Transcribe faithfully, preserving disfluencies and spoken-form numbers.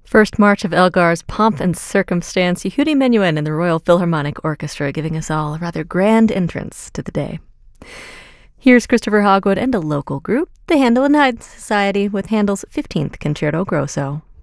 First March of Elgar's Pomp and Circumstance, Yehudi Menuhin and the Royal Philharmonic Orchestra giving us all a rather grand entrance to the day. Here's Christopher Hogwood and a local group, the Handel and Haydn Society, with Handel's fifteenth Concerto Grosso.